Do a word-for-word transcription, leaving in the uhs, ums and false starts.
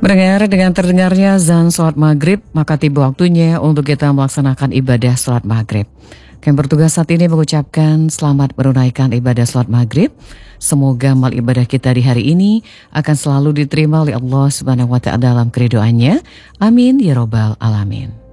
Mendengar dengan terdengarnya azan sholat maghrib, maka tiba waktunya untuk kita melaksanakan ibadah sholat maghrib. Yang bertugas saat ini mengucapkan selamat menunaikan ibadah sholat maghrib. Semoga amal ibadah kita di hari ini akan selalu diterima oleh Allah Subhanahu wa Ta'ala dalam keridoannya. Amin ya robbal alamin.